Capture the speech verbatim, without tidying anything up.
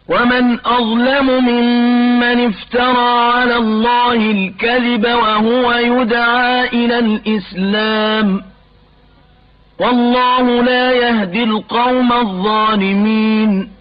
ومن أظلم ممن افترى على الله الكذب وهو يدعى إلى الإسلام والله لا يهدي القوم الظالمين